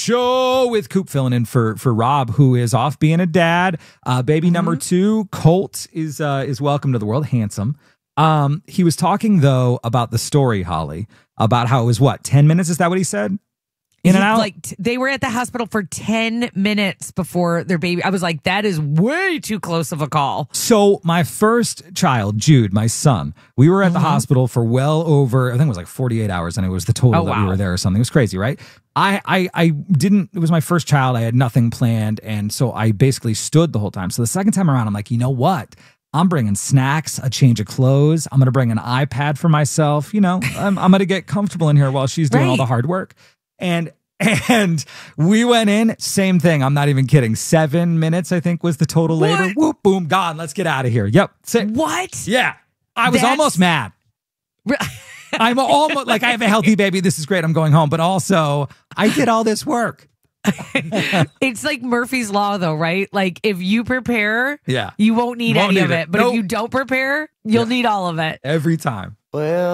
Show with Coop filling in for Rob, who is off being a dad. Baby number 2, Colt, is welcome to the world. Handsome. He was talking though about the story, Holly, about how it was 10 minutes? Is that what he said? In and out? Like they were at the hospital for 10 minutes before their baby. I was like, that is way too close of a call. So my first child, Jude, my son, we were at the hospital for well over, I think it was like 48 hours, and it was the total that we were there or something. It was crazy, right? I didn't, it was my first child. I had nothing planned. And so I basically stood the whole time. So the second time around, I'm like, you know what? I'm bringing snacks, a change of clothes. I'm going to bring an iPad for myself. You know, I'm going to get comfortable in here while she's doing all the hard work. And we went in, same thing. I'm not even kidding. 7 minutes, I think, was the total labor. Whoop, boom, gone. Let's get out of here. Yep. What? Yeah. I was almost mad. I'm almost like, I have a healthy baby. This is great. I'm going home. But also, I did all this work. It's like Murphy's Law, though, right? Like, if you prepare, you won't need any of it. But if you don't prepare, you'll need all of it. Every time. Well.